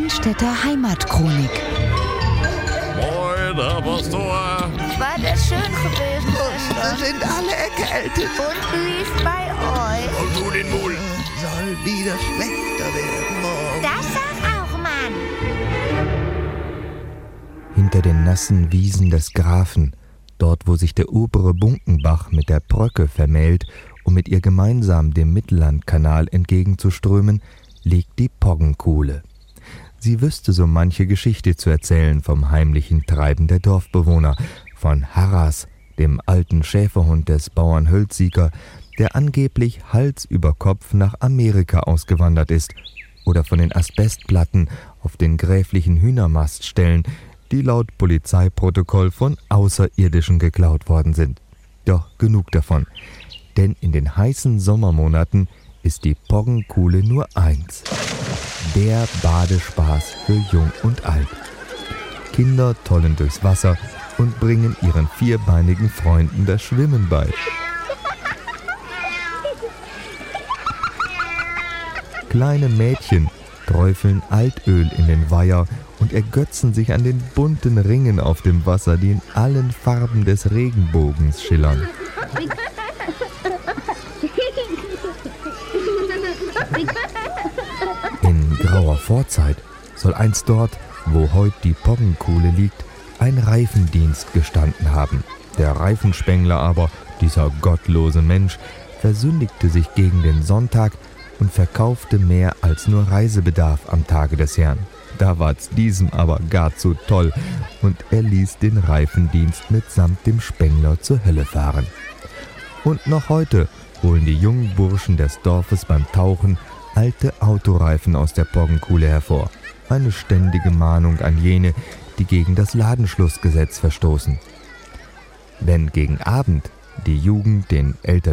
Cannstätter Heimatchronik. Moin, Herr Pastor. War das schön gewesen, Wir sind alle erkältet. Und wie ist bei euch? Und du den Mul. Soll wieder schlechter werden morgen. Das sag auch, Mann. Hinter den nassen Wiesen des Grafen, dort wo sich der obere Bunkenbach mit der Bröcke vermählt, um mit ihr gemeinsam dem Mittellandkanal entgegenzuströmen, liegt die Poggenkuhle. Sie wüsste so manche Geschichte zu erzählen vom heimlichen Treiben der Dorfbewohner, von Harras, dem alten Schäferhund des Bauern Hölzsieger, der angeblich Hals über Kopf nach Amerika ausgewandert ist, oder von den Asbestplatten auf den gräflichen Hühnermaststellen, die laut Polizeiprotokoll von Außerirdischen geklaut worden sind. Doch genug davon, denn in den heißen Sommermonaten ist die Poggenkuhle nur eins: der Badespaß für Jung und Alt. Kinder tollen durchs Wasser und bringen ihren vierbeinigen Freunden das Schwimmen bei. Kleine Mädchen träufeln Altöl in den Weiher und ergötzen sich an den bunten Ringen auf dem Wasser, die in allen Farben des Regenbogens schillern. In grauer Vorzeit soll einst dort, wo heute die Poggenkuhle liegt, ein Reifendienst gestanden haben. Der Reifenspengler aber, dieser gottlose Mensch, versündigte sich gegen den Sonntag und verkaufte mehr als nur Reisebedarf am Tage des Herrn. Da ward's diesem aber gar zu toll und er ließ den Reifendienst mitsamt dem Spengler zur Hölle fahren. Und noch heute holen die jungen Burschen des Dorfes beim Tauchen alte Autoreifen aus der Poggenkuhle hervor. Eine ständige Mahnung an jene, die gegen das Ladenschlussgesetz verstoßen. Wenn gegen Abend die Jugend den Eltern